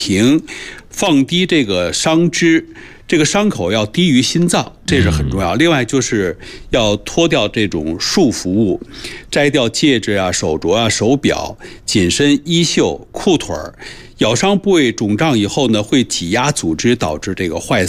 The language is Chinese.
平，放低这个伤肢。这个伤口要低于心脏，这是很重要。另外就是要脱掉这种束缚物，摘掉戒指啊、手镯啊、手表、紧身衣袖、裤腿儿。咬伤部位肿胀以后呢，会挤压组织，导致这个坏死。